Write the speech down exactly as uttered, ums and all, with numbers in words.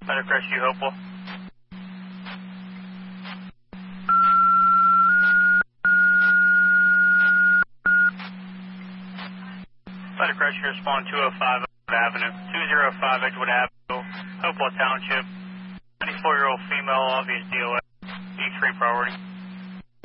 Medic Rescue Hopewell. Medic Rescue respond two oh five Edgewood Avenue, two oh five Edgewood Avenue, Hopewell Township. ninety-four-year-old female, obvious D O A, D three priority.